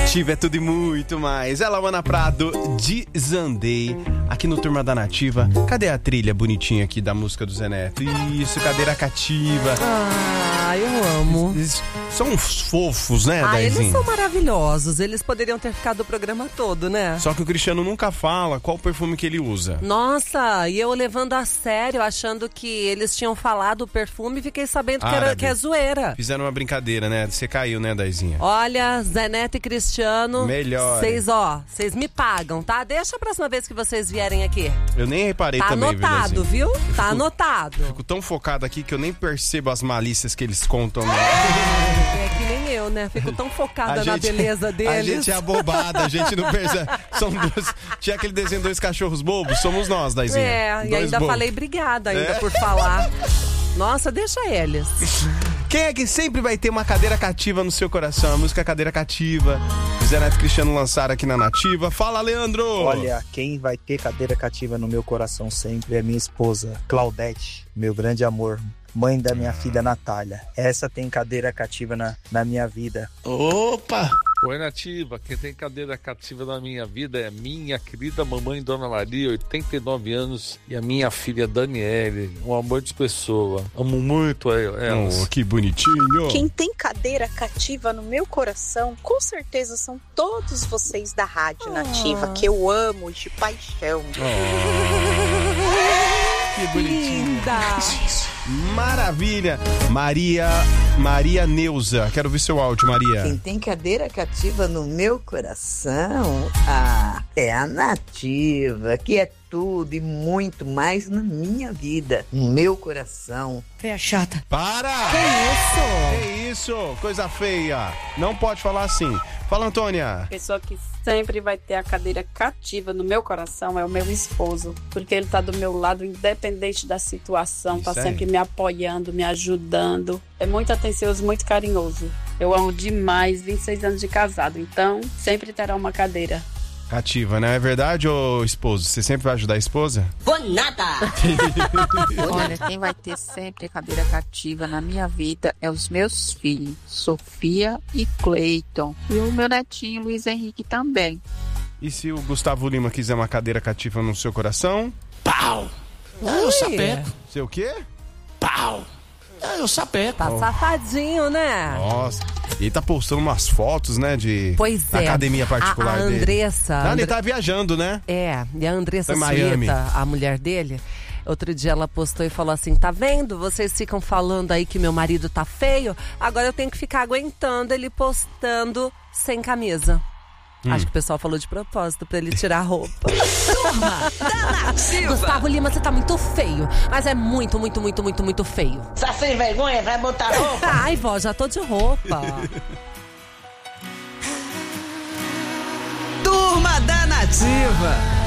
Nativa é tudo e muito mais. Ela, Ana Prado, Desandei, aqui no Turma da Nativa. Cadê a trilha bonitinha aqui da música do Zé Neto? Isso, cadeira cativa. Ah, eu amo. Eles são uns fofos, né, Eles Daizinho? são maravilhosos. Eles poderiam ter ficado o programa todo, né? Só que o Cristiano nunca fala qual perfume que ele usa. Nossa, e eu levando a sério, achando que eles tinham falado o perfume e fiquei sabendo que é zoeira. Fizeram uma brincadeira, né? Você caiu, né, Daizinha? Olha, Zé Neto e Cristiano. Melhor. Vocês me pagam, tá? Deixa a próxima vez que vocês vierem aqui. Eu nem reparei tá também, anotado, viu? Tá anotado. Fico tão focado aqui que eu nem percebo as malícias que eles contam. Né? É que nem eu, né? Fico tão focada na beleza deles. A gente é abobada, a gente não percebe. São duas. Tinha aquele desenho Dois Cachorros Bobos, somos nós, Daizinha. E ainda bobos. falei obrigada por falar. Nossa, deixa eles. Quem é que sempre vai ter uma cadeira cativa no seu coração? A música Cadeira Cativa. Zé Neto e Cristiano lançaram aqui na Nativa. Fala, Leandro! Olha, quem vai ter cadeira cativa no meu coração sempre é minha esposa, Claudete, meu grande amor. Mãe da minha filha Natália. Essa tem cadeira cativa na minha vida. Opa! Oi, Nativa, quem tem cadeira cativa na minha vida é minha querida mamãe Dona Maria, 89 anos, e a minha filha Daniele, um amor de pessoa. Amo muito elas. Oh, que bonitinho! Quem tem cadeira cativa no meu coração, com certeza são todos vocês da Rádio Nativa, que eu amo de paixão. Que bonitinho! Linda! Maravilha! Maria Neuza. Quero ver seu áudio, Maria. Quem tem cadeira cativa no meu coração, é a Nativa, que é tudo e muito mais na minha vida, no meu coração. Feia chata. Para! Que isso? Coisa feia. Não pode falar assim. Fala, Antônia. Pessoa que sempre vai ter a cadeira cativa no meu coração é o meu esposo, porque ele tá do meu lado independente da situação, tá sempre me apoiando, me ajudando. É muito atencioso, muito carinhoso. Eu amo demais, 26 anos de casado, então sempre terá uma cadeira Cativa, né? É verdade, ô esposo? Você sempre vai ajudar a esposa? Vou nada! Olha, quem vai ter sempre cadeira cativa na minha vida é os meus filhos, Sofia e Cleiton. E o meu netinho, Luiz Henrique, também. E se o Gustavo Lima quiser uma cadeira cativa no seu coração? Pau! Eu sapeco. Seu quê? Pau! Eu sapeco. Tá safadinho, né? Nossa. E ele tá postando umas fotos, né, pois da academia particular a dele. Andressa... Ele tá viajando, né? E a Andressa Miami. Sueta, a mulher dele, outro dia ela postou e falou assim, tá vendo? Vocês ficam falando aí que meu marido tá feio, agora eu tenho que ficar aguentando ele postando sem camisa. Acho que o pessoal falou de propósito pra ele tirar a roupa. Turma da Nativa. Gustavo Lima, você tá muito feio. Mas é muito, muito, muito, muito, muito feio. Tá sem vergonha? Vai botar roupa? Ai, vó, já tô de roupa. Turma da Nativa.